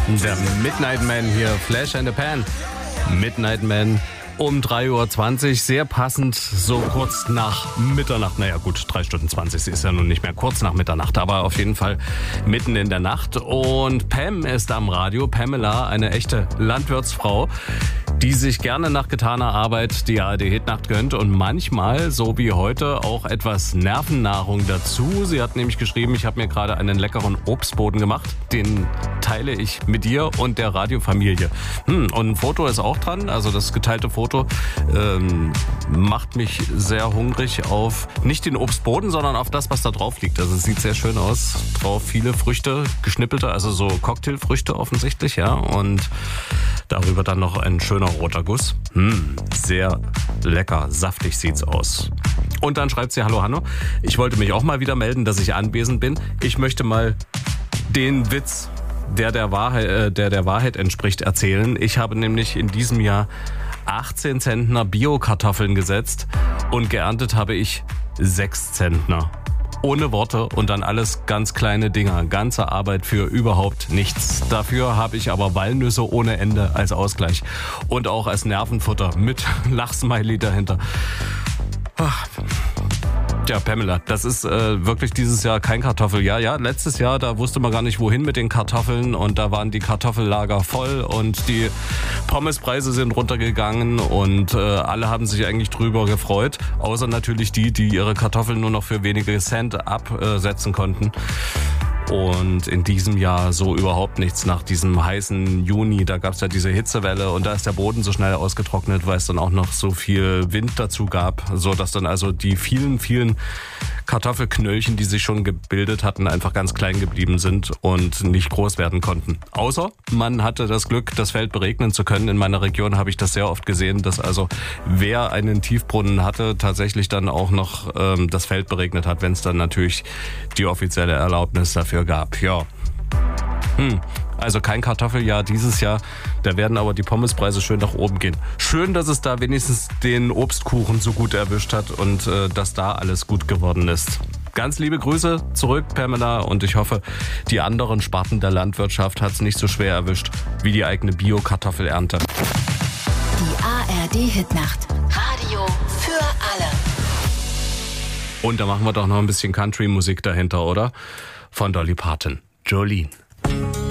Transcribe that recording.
Der Midnight Man hier, Flash and the Pan. Midnight Man um 3:20 Uhr, sehr passend, so kurz nach Mitternacht. Naja gut, 3:20 ist ja nun nicht mehr kurz nach Mitternacht, aber auf jeden Fall mitten in der Nacht. Und Pam ist am Radio, Pamela, eine echte Landwirtsfrau, die sich gerne nach getaner Arbeit die ARD-Hitnacht gönnt und manchmal, so wie heute, auch etwas Nervennahrung dazu. Sie hat nämlich geschrieben, ich habe mir gerade einen leckeren Obstboden gemacht, den teile ich mit dir und der Radiofamilie. Und ein Foto ist auch dran, also das geteilte Foto macht mich sehr hungrig auf nicht den Obstboden, sondern auf das, was da drauf liegt. Also es sieht sehr schön aus. Drauf viele Früchte, geschnippelte, also so Cocktailfrüchte offensichtlich, ja. Und darüber dann noch ein schöner roter Guss. Sehr lecker, saftig sieht's aus. Und dann schreibt sie, hallo Hanno, ich wollte mich auch mal wieder melden, dass ich anwesend bin. Ich möchte mal den Witz, der Wahrheit entspricht, erzählen. Ich habe nämlich in diesem Jahr 18 Zentner Bio-Kartoffeln gesetzt und geerntet habe ich 6 Zentner. Ohne Worte und dann alles ganz kleine Dinger. Ganze Arbeit für überhaupt nichts. Dafür habe ich aber Walnüsse ohne Ende als Ausgleich. Und auch als Nervenfutter mit Lachsmiley dahinter. Ja, Pamela, das ist wirklich dieses Jahr kein Kartoffeljahr. Ja, letztes Jahr, da wusste man gar nicht, wohin mit den Kartoffeln und da waren die Kartoffellager voll und die Pommespreise sind runtergegangen und alle haben sich eigentlich drüber gefreut, außer natürlich die ihre Kartoffeln nur noch für wenige Cent absetzen konnten. Und in diesem Jahr so überhaupt nichts. Nach diesem heißen Juni, da gab es ja diese Hitzewelle und da ist der Boden so schnell ausgetrocknet, weil es dann auch noch so viel Wind dazu gab, so dass dann also die vielen Kartoffelknöllchen, die sich schon gebildet hatten, einfach ganz klein geblieben sind und nicht groß werden konnten. Außer man hatte das Glück, das Feld beregnen zu können. In meiner Region habe ich das sehr oft gesehen, dass also wer einen Tiefbrunnen hatte, tatsächlich dann auch noch das Feld beregnet hat, wenn es dann natürlich die offizielle Erlaubnis dafür gab. Ja. Also kein Kartoffeljahr dieses Jahr. Da werden aber die Pommespreise schön nach oben gehen. Schön, dass es da wenigstens den Obstkuchen so gut erwischt hat und dass da alles gut geworden ist. Ganz liebe Grüße zurück, Pamela. Und ich hoffe, die anderen Sparten der Landwirtschaft hat es nicht so schwer erwischt wie die eigene Bio-Kartoffelernte. Die ARD-Hitnacht. Radio für alle. Und da machen wir doch noch ein bisschen Country-Musik dahinter, oder? Von Dolly Parton. Jolene.